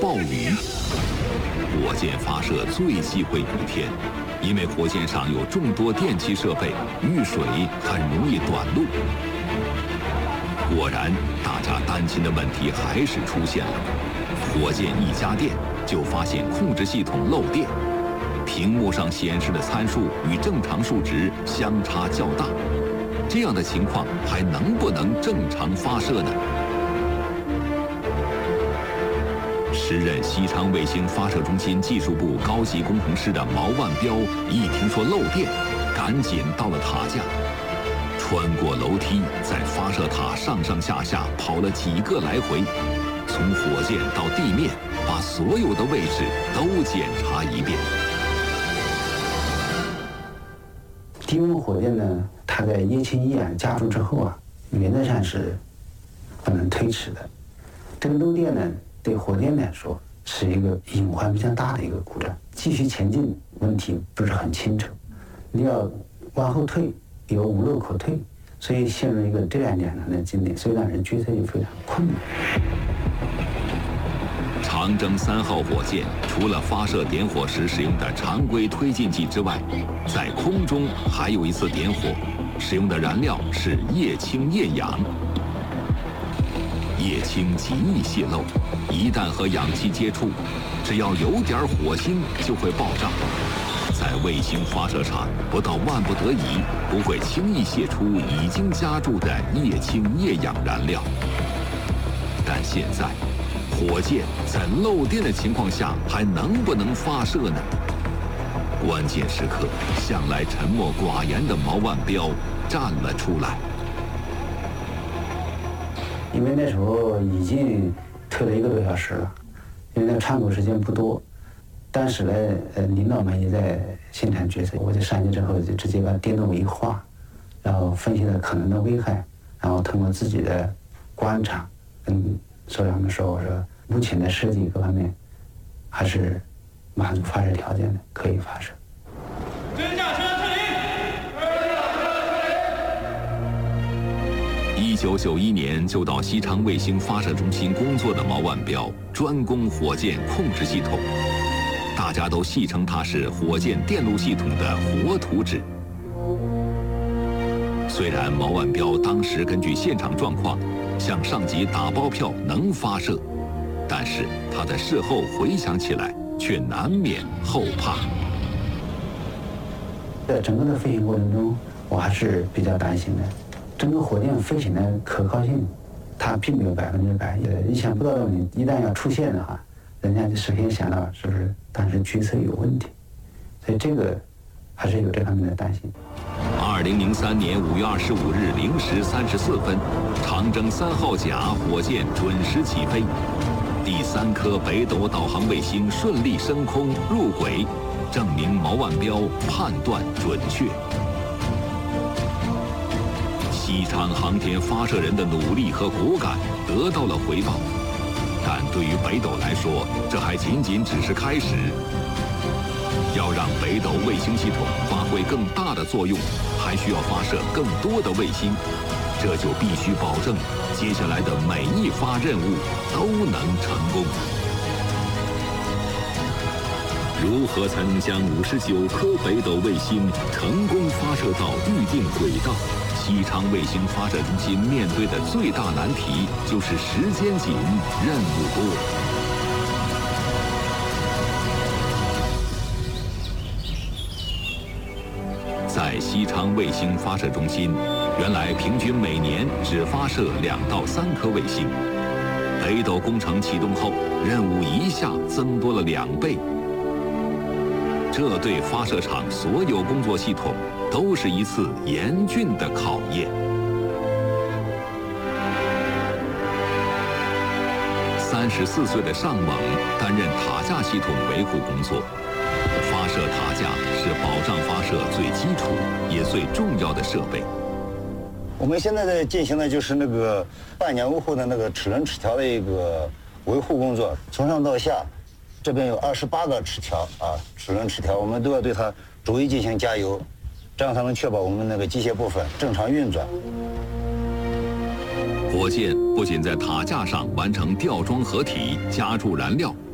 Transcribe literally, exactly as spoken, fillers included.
暴雨。火箭发射最忌讳雨天，因为火箭上有众多电气设备，遇水很容易短路。果然，大家担心的问题还是出现了。火箭一加电，就发现控制系统漏电，屏幕上显示的参数与正常数值相差较大。这样的情况还能不能正常发射呢？时任西昌卫星发射中心技术部高级工程师的毛万标，一听说漏电，赶紧到了塔架，穿过楼梯，在发射塔上上下下跑了几个来回，从火箭到地面，把所有的位置都检查一遍。 低温火箭呢，它在液氢一氧加注之后啊，原则上是不能推迟的。这个漏电呢，对火箭来说是一个隐患非常大的一个故障，继续前进问题不是很清楚，你要往后退有无路可退，所以陷入一个这样两难的境地，所以让人决策就非常困难。 长征三号火箭除了发射点火时使用的常规推进剂之外，在空中还有一次点火，使用的燃料是液氢液氧。液氢极易泄漏，一旦和氧气接触，只要有点火星就会爆炸。在卫星发射场，不到万不得已，不会轻易泄出已经加注的液氢液氧燃料。但现在，火箭在漏电的情况下还能不能发射呢？关键时刻，向来沉默寡言的毛万标站了出来。 因为那时候已经推了一个多小时了，因为那窗口时间不多。当时呢，呃，领导们也在现场决策，我就上去之后就直接把电路一画，然后分析了可能的危害，然后通过自己的观察跟首长们说，我说目前的设计各方面还是满足发射条件的，可以发射。 真驾车撤离！ 一九九一年就到西昌卫星发射中心工作的毛万标，专攻火箭控制系统，大家都戏称他是火箭电路系统的活图纸。虽然毛万标当时根据现场状况向上级打包票能发射，但是他在事后回想起来，却难免后怕。 在整个的飞行过程中，我还是比较担心的。整个火箭飞行的可靠性，它并没有百分之百。呃，意想不到的问题一旦要出现的话，人家就首先想到是不是当时决策有问题，所以这个还是有这方面的担心。 二零零三年五月二十五日零时三十四分，长征三号甲火箭准时起飞，第三颗北斗导航卫星顺利升空入轨，证明毛万标判断准确。西昌航天发射人的努力和果敢得到了回报，但对于北斗来说，这还仅仅只是开始。要让北斗卫星系统发挥更大的作用，还需要发射更多的卫星，这就必须保证接下来的每一发任务都能成功。如何才能将五十九颗北斗卫星成功发射到预定轨道？西昌卫星发射中心面对的最大难题就是时间紧，任务多。在西昌卫星发射中心，原来平均每年只发射两到三颗卫星。北斗工程启动后，任务一下增多了两倍。这对发射场所有工作系统都是一次严峻的考验。三十四岁的尚猛担任塔架系统维护工作。发射塔架是保障发射最基础也最重要的设备。 我们现在在进行的就是那个半年过后的那个齿轮齿条的一个维护工作，从上到下，这边有二十八个齿条啊，齿轮齿条，我们都要对它逐一进行加油，这样才能确保我们那个机械部分正常运转。 火箭不仅在塔架上完成吊装合体、加注燃料，